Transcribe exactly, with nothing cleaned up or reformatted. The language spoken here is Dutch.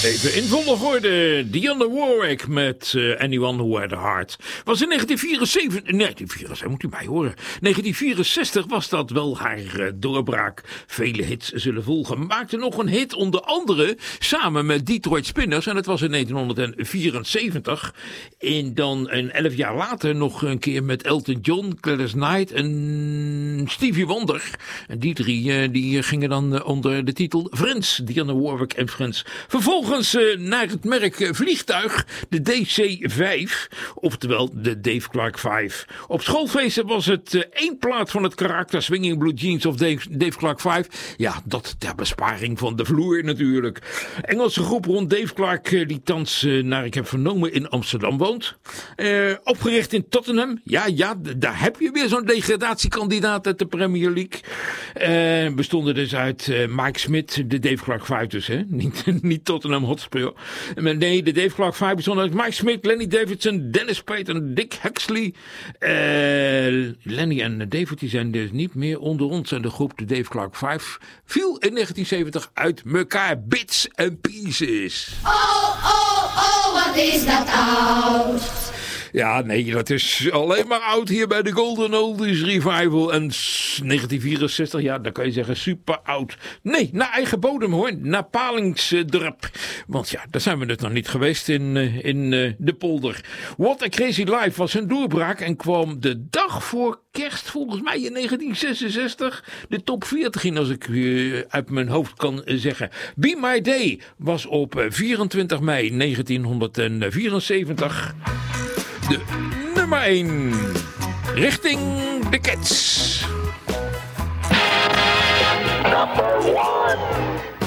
Even in volgorde. Dionne Warwick met uh, Anyone Who Had a Heart. Was in negentien vierenzeventig... Nee, negentien vierenzestig, moet u mij horen. negentien vierenzestig was dat wel haar uh, doorbraak. Vele hits zullen volgen. Maakte nog een hit onder andere samen met Detroit Spinners. En dat was in negentien vierenzeventig. En dan een elf jaar later nog een keer met Elton John, Gladys Knight en Stevie Wonder. En die drie uh, die gingen dan uh, onder de titel Friends. Dionne Warwick en Friends. Vervolgens uh, naar het merk uh, vliegtuig, de D C vijf, oftewel de Dave Clark vijf. Op schoolfeesten was het uh, één plaat van het karakter Swinging Blue Jeans of Dave, Dave Clark vijf. Ja, dat ter besparing van de vloer natuurlijk. Engelse groep rond Dave Clark, uh, die thans, uh, naar ik heb vernomen, in Amsterdam woont. Uh, opgericht in Tottenham. Ja, ja, d- daar heb je weer zo'n degradatiekandidaat uit de Premier League. Uh, bestonden dus uit uh, Mike Smith, de Dave Clark vijf dus, hè? Niet, niet Tottenham Hotspur. Nee, de Dave Clark vijf bestond uit Mike Smith, Lenny Davidson, Dennis Payton, Dick Huxley. Uh, Lenny en David die zijn dus niet meer onder ons. En de groep, de Dave Clark vijf, viel in negentien zeventig uit elkaar. Bits and pieces. Oh, oh, oh, wat is dat oud. Ja, nee, dat is alleen maar oud hier bij de Golden Oldies Revival. En negentien vierenzestig, ja, dan kan je zeggen super oud. Nee, naar eigen bodem hoor, naar Palingsdorp. Want ja, daar zijn we dus nog niet geweest in, in uh, de polder. What a Crazy Life was een doorbraak en kwam de dag voor kerst, volgens mij in negentien zesenzestig, de top veertig in, als ik uh, uit mijn hoofd kan zeggen. Be My Day was op vierentwintig mei negentien vierenzeventig... de nummer één. Richting de Cats. Number one.